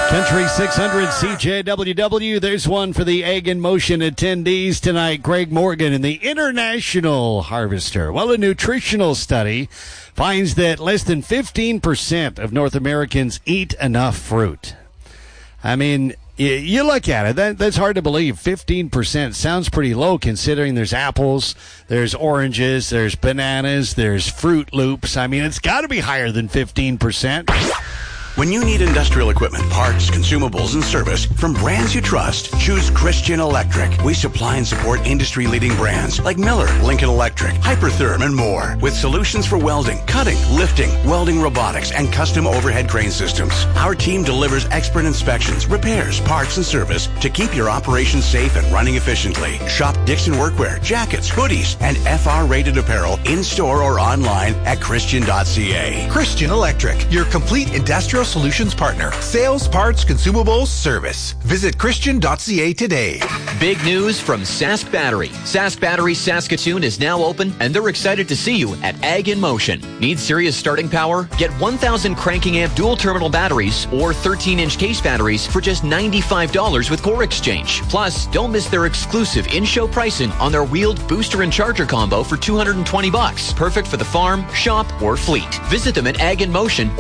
Country 600 CJWW. There's one for the Ag in Motion attendees tonight. Greg Morgan and the International Harvester. Well, a nutritional study finds that less than 15% of North Americans eat enough fruit. I mean, you look at it, that's hard to believe. 15% sounds pretty low considering there's apples, there's oranges, there's bananas, there's Fruit Loops. I mean, it's got to be higher than 15%. When you need industrial equipment, parts, consumables, and service from brands you trust, choose Christian Electric. We supply and support industry-leading brands like Miller, Lincoln Electric, Hypertherm, and more, with solutions for welding, cutting, lifting, welding robotics, and custom overhead crane systems. Our team delivers expert inspections, repairs, parts, and service to keep your operation safe and running efficiently. Shop Dixon Workwear, jackets, hoodies, and FR-rated apparel in-store or online at Christian.ca. Christian Electric, your complete industrial solutions partner. Sales, parts, consumables, service. Visit Christian.ca today. Big news from Sask Battery. Sask Battery Saskatoon is now open, and they're excited to see you at Ag in Motion. Need serious starting power? Get 1,000 cranking amp dual terminal batteries or 13-inch case batteries for just $95 with Core Exchange. Plus, don't miss their exclusive in-show pricing on their wheeled booster and charger combo for $220. Perfect for the farm, shop, or fleet. Visit them at Ag in Motion